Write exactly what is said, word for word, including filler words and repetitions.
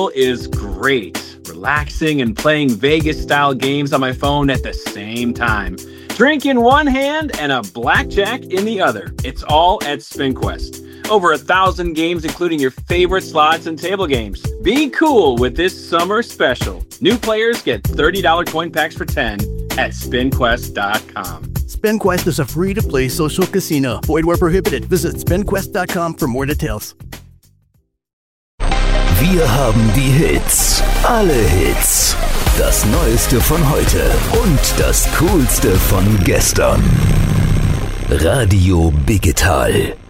is great. Relaxing and playing Vegas-style games on my phone at the same time. Drink in one hand and a blackjack in the other. It's all at SpinQuest. Over a thousand games, including your favorite slots and table games. Be cool with this summer special. New players get thirty dollars coin packs for ten at spin quest dot com. SpinQuest is a free-to-play social casino. Void where prohibited. Visit spin quest dot com for more details. Wir haben die Hits. Alle Hits. Das Neueste von heute und das Coolste von gestern. Radio Digital.